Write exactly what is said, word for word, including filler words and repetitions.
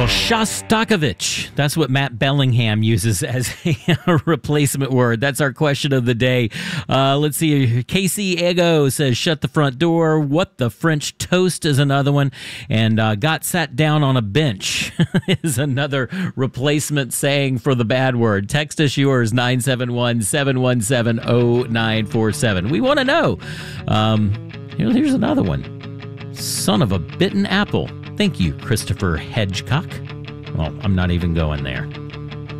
Well, Shostakovich. That's what Matt Bellingham uses as a replacement word. That's our question of the day. Uh, let's see. Casey Ego says, shut the front door. What the French toast is another one. And uh, got sat down on a bench is another replacement saying for the bad word. Text us yours, nine seven one, seven one seven, zero nine four seven. We want to know. Um, here, here's another one. Son of a bitten apple. Thank you, Christopher Hedgecock. Well, I'm not even going there.